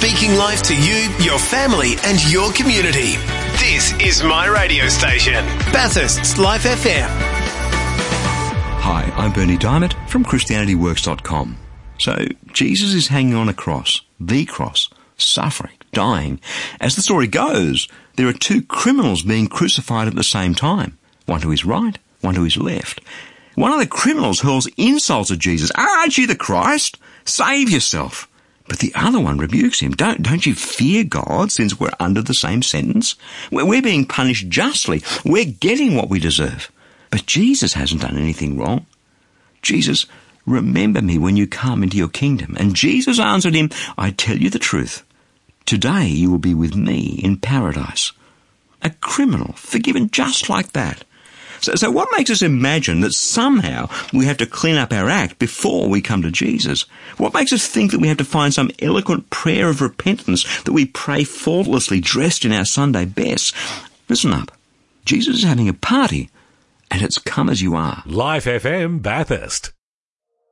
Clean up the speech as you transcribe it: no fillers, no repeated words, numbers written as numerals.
speaking life to you, your family and your community. This is my radio station, Bathurst's Life FM. Hi, I'm Bernie Diamond from ChristianityWorks.com. So, Jesus is hanging on a cross, the cross, suffering, dying. As the story goes, there are two criminals being crucified at the same time. One to his right, one to his left. One of the criminals hurls insults at Jesus. Aren't you the Christ? Save yourself. But the other one rebukes him. Don't you fear God, since we're under the same sentence? We're being punished justly. We're getting what we deserve. But Jesus hasn't done anything wrong. Jesus, remember me when you come into your kingdom. And Jesus answered him, I tell you the truth. Today you will be with me in paradise. A criminal, forgiven just like that. So what makes us imagine that somehow we have to clean up our act before we come to Jesus? What makes us think that we have to find some eloquent prayer of repentance that we pray faultlessly dressed in our Sunday best? Listen up. Jesus is having a party, and it's come as you are. Life FM Bathurst.